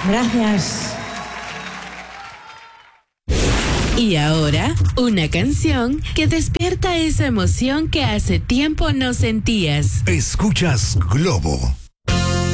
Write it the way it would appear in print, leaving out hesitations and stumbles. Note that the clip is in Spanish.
Gracias. Y ahora, una canción que despierta esa emoción que hace tiempo no sentías. Escuchas Globo.